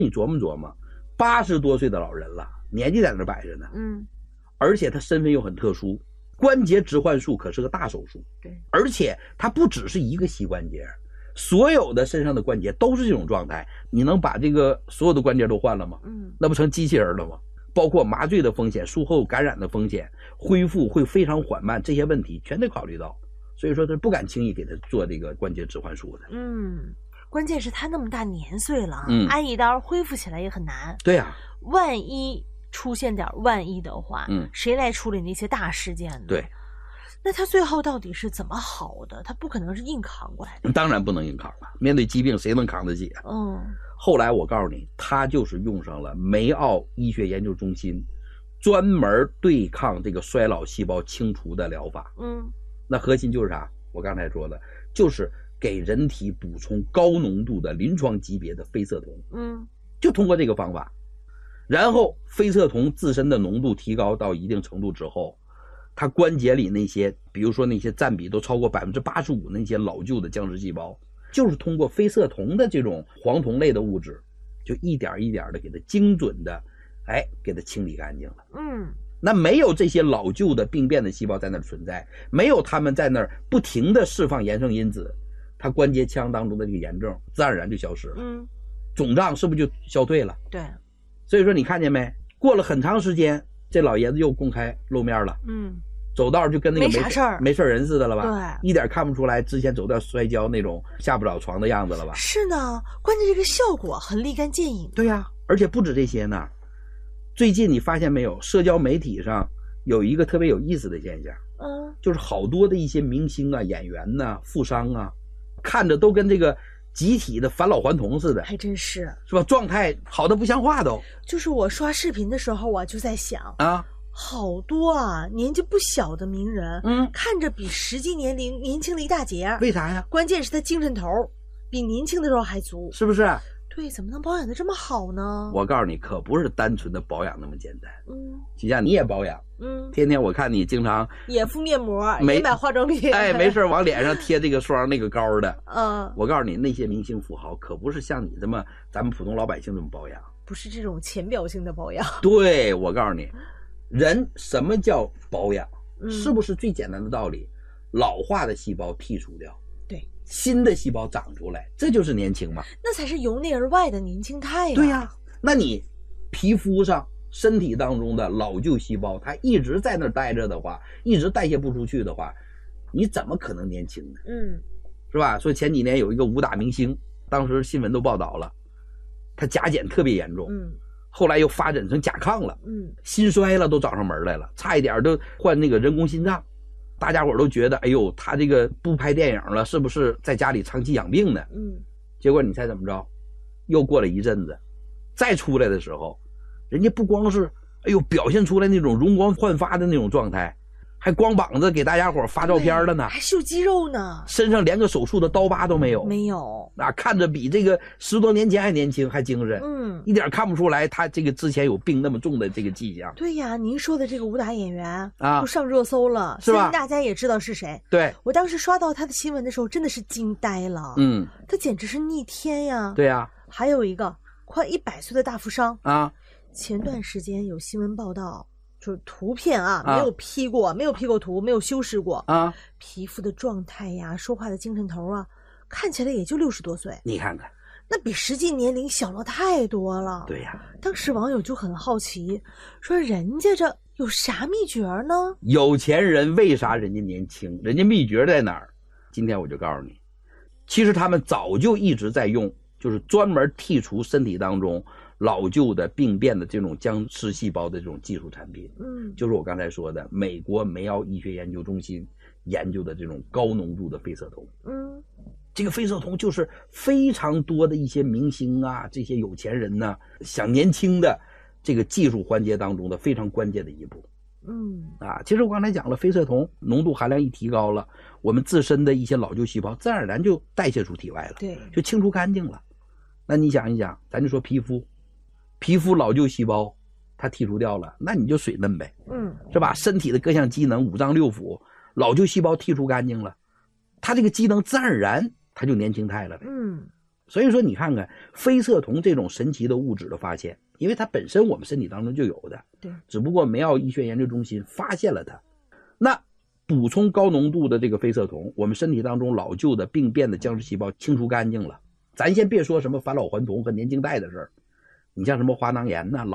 你琢磨琢磨，80多岁的老人了，年纪在那摆着呢，而且他身份又很特殊，关节置换术可是个大手术， 对， 而且它不只是一个膝关节，所有的身上的关节都是这种状态，你能把这个所有的关节都换了吗？那不成机器人了吗？包括麻醉的风险、术后感染的风险、恢复会非常缓慢，这些问题全得考虑到，所以说他不敢轻易给他做这个关节置换术的。 关键是他那么大年岁了，挨一刀恢复起来也很难。 对呀， 万一出现点万一的话，谁来处理那些大事件呢？ 对， 那他最后到底是怎么好的？他不可能是硬扛过来的。 当然不能硬扛了，面对疾病谁能扛得起啊？后来我告诉你，他就是用上了梅奥医学研究中心专门对抗这个衰老细胞清除的疗法。那核心就是啥？我刚才说的，就是给人体补充高浓度的临床级别的非色酮。就通过这个方法，然后非色酮自身的浓度提高到一定程度之后，它关节里那些，比如说那些占比都超过85%那些老旧的僵尸细胞，就是通过非色酮的这种黄酮类的物质，就一点一点的给它精准的，给它清理干净了。那没有这些老旧的病变的细胞在那儿存在，没有他们在那儿不停的释放炎症因子，它关节腔当中的这个炎症自然而然就消失了。肿胀是不是就消退了？ 对。 所以说你看见没？过了很长时间，这老爷子又公开露面了。走道就跟那个没事人似的了吧？对，一点看不出来之前走道摔跤那种下不了床的样子了吧？ 是呢，关键这个效果很立竿见影。 对呀，而且不止这些呢。最近你发现没有，社交媒体上有一个特别有意思的现象，就是好多的一些明星啊、演员呐、富商啊，看着都跟这个集体的返老还童似的， 还真是吧？状态好的不像话都。 就是我刷视频的时候，我就在想啊，好多啊年纪不小的名人，看着比实际年龄年轻了一大截。 为啥呀？ 关键是他精神头比年轻的时候还足， 是不是？ 对，怎么能保养的这么好呢？ 我告诉你，可不是单纯的保养那么简单。就像你也保养，天天我看你经常也敷面膜，也买化妆品， 没事往脸上贴这个霜那个膏的。我告诉你，那些明星富豪可不是像你这么咱们普通老百姓这么保养， 不是这种浅表性的保养。 对，我告诉你，人什么叫保养？是不是最简单的道理？老化的细胞剔除掉，新的细胞长出来，这就是年轻嘛？ 那才是由内而外的年轻态呀。 对呀，那你皮肤上、身体当中的老旧细胞，它一直在那儿待着的话，一直代谢不出去的话，你怎么可能年轻呢？是吧？所以前几年有一个武打明星，当时新闻都报道了，他甲减特别严重，后来又发展成甲亢了，心衰了都找上门来了，差一点都换那个人工心脏。大家伙都觉得，哎呦，他这个不拍电影了，是不是在家里长期养病呢？结果你猜怎么着？又过了一阵子，再出来的时候，人家不光是哎呦表现出来那种容光焕发的那种状态，还光膀子给大家伙发照片了呢， 还秀肌肉呢， 身上连个手术的刀疤都没有，看着比这个10多年前还年轻，还精神，一点看不出来他这个之前有病那么重的这个迹象。 对呀，您说的这个武打演员都上热搜了，是吧？大家也知道是谁。对，我当时刷到他的新闻的时候，真的是惊呆了。他简直是逆天呀！ 对呀， 还有一个快100岁的大富商啊，前段时间有新闻报道。就是图片啊，没有 P 过，没有 P 过图，没有修饰过啊。皮肤的状态呀，说话的精神头啊，看起来也就60多岁。 你看看， 那比实际年龄小了太多了。 对呀， 当时网友就很好奇，说人家这有啥秘诀呢？ 有钱人为啥人家年轻？人家秘诀在哪儿？今天我就告诉你，其实他们早就一直在用，就是专门剔除身体当中老旧的病变的这种僵尸细胞的这种技术产品，就是我刚才说的美国梅奥医学研究中心研究的这种高浓度的非色酮。这个非色酮就是非常多的一些明星啊，这些有钱人呢，想年轻的这个技术环节当中的非常关键的一步。其实我刚才讲了，非色酮浓度含量一提高了，我们自身的一些老旧细胞自然而然就代谢出体外了，对，就清除干净了。那你想一想，咱就说皮肤老旧细胞它剔除掉了，那你就水嫩呗，是吧？身体的各项机能、五脏六腑，老旧细胞剔除干净了，它这个机能自然而然它就年轻态了呗。 所以说你看看非色酮这种神奇的物质的发现，因为它本身我们身体当中就有的， 对， 只不过梅奥医学研究中心发现了它。那补充高浓度的这个非色酮，我们身体当中老旧的病变的僵尸细胞清除干净了。咱先别说什么返老还童和年轻代的事儿，你像什么滑囊炎呐、